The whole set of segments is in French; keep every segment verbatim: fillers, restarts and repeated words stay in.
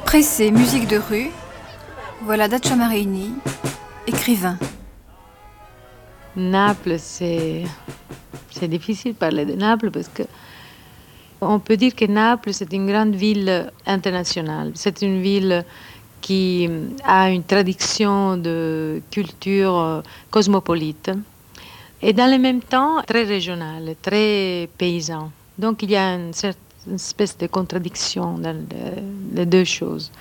Après ces musiques de rue, voilà Dacia Marini, écrivain. Naples, c'est, c'est difficile de parler de Naples parce que on peut dire que Naples, c'est une grande ville internationale. C'est une ville qui a une tradition de culture cosmopolite et dans le même temps très régionale, très paysan. Donc il y a une certaine une espèce de contradiction dans le, les deux choses.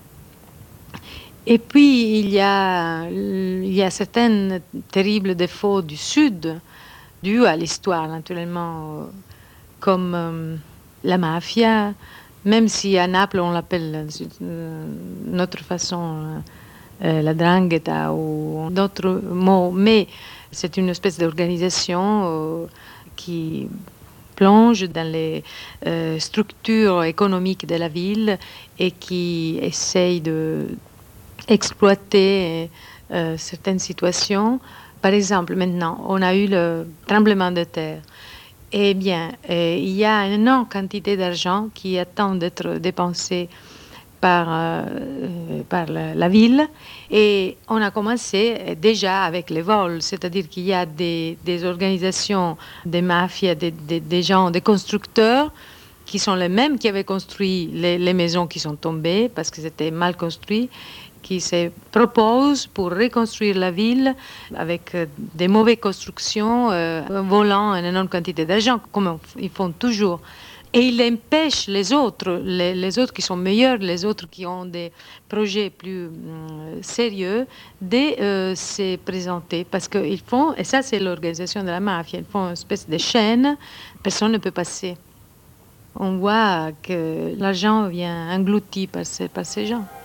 Et puis il y a, il y a certains terribles défauts du Sud, dus à l'histoire naturellement, comme euh, la mafia, même si à Naples on l'appelle d'une autre façon euh, la drangheta ou d'autres mots, mais c'est une espèce d'organisation euh, qui plonge dans les euh, structures économiques de la ville et qui essaye d'exploiter euh, certaines situations. Par exemple, maintenant, on a eu le tremblement de terre. Eh bien, euh, il y a une énorme quantité d'argent qui attend d'être dépensé par, euh, par la, la ville. Et on a commencé déjà avec les vols, c'est-à-dire qu'il y a des, des organisations, des mafias, des, des, des gens, des constructeurs qui sont les mêmes qui avaient construit les, les maisons qui sont tombées parce que c'était mal construit, qui se proposent pour reconstruire la ville avec des mauvaises constructions, euh, volant une énorme quantité d'argent, comme ils font toujours. Et il empêche les autres, les, les autres qui sont meilleurs, les autres qui ont des projets plus euh, sérieux, de euh, se présenter. Parce qu'ils font, et ça c'est l'organisation de la mafia, ils font une espèce de chaîne, personne ne peut passer. On voit que l'argent vient englouti par ces, par ces gens.